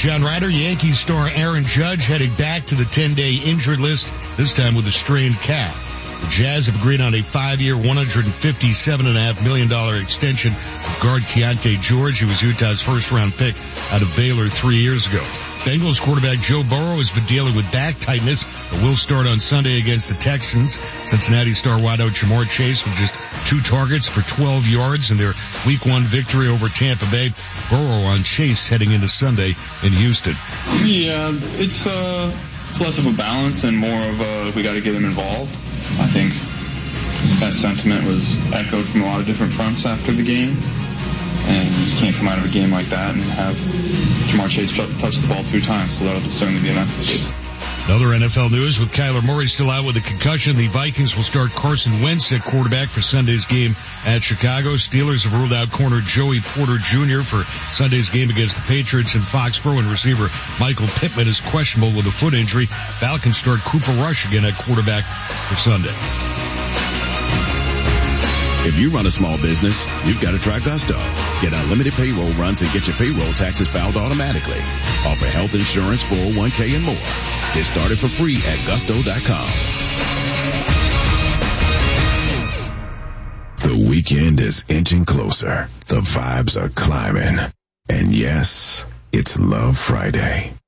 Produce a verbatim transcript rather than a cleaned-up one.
John Ryder. Yankees star Aaron Judge heading back to the ten-day injured list, this time with a strained calf. The Jazz have agreed on a five-year, one hundred fifty-seven point five million dollars extension with guard Keontae George, who was Utah's first-round pick out of Baylor three years ago. Bengals quarterback Joe Burrow has been dealing with back tightness, but will start on Sunday against the Texans. Cincinnati star wideout Jamar Chase with just two targets for twelve yards in their week one victory over Tampa Bay. Burrow on Chase heading into Sunday in Houston. Yeah, it's uh, it's less of a balance and more of a we got to get him involved. I think that sentiment was echoed from a lot of different fronts after the game. And you just can't come out of a game like that and have Jamar Chase touch the ball two times, so that'll certainly be an emphasis. Another N F L news with Kyler Murray still out with a concussion. The Vikings will start Carson Wentz at quarterback for Sunday's game at Chicago. Steelers have ruled out corner Joey Porter Junior for Sunday's game against the Patriots in Foxborough, and receiver Michael Pittman is questionable with a foot injury. Falcons start Cooper Rush again at quarterback for Sunday. If you run a small business, you've got to try Gusto. Get unlimited payroll runs and get your payroll taxes filed automatically. Offer health insurance, four oh one k, and more. Get started for free at gusto dot com. The weekend is inching closer. The vibes are climbing. And yes, it's Love Friday.